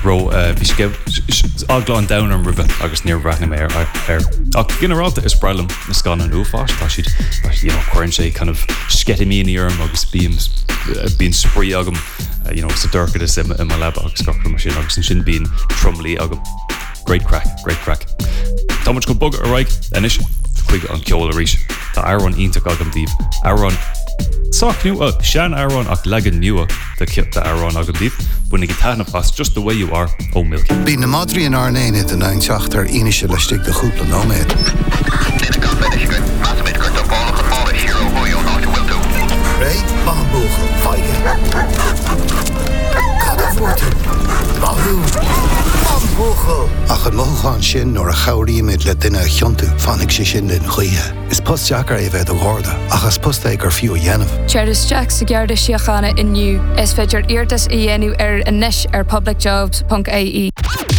ro bhí agláin down an ribh agus níorhreithna mé ar ach generalta is brelam na scan an uafáis tá siad chuann sé kind of sketamíon íarm agus bíon sprí agam sa dúrcad is im a leb agus scocr sin agus sin bíon tromlí agam great crack tá much go bug a raig inis chuig an ceol a ríis tá Aaron ionach agam díobh Aaron Sock new Shan Aaron ach legan nua the kip the Aaron agam when you get pas just the way you are Milky. Bí na Madri an Arnaine the 9 chachtar inishe le stig de chúpla nóméid. Ray, Bambuchel, feige. Cadafworten, Bahu, Bambuchel. Ach an lochan sin nor a chawríimid le duine chiontu fannig sé sin den chuithe. Is post Jackar é bheith do gháda, ach as post ag ar fiú dhéanamh. Charles Jack sa gearda siachana inniu, is féidir iartas i dhéanú ar inis ar publicjobs.ie.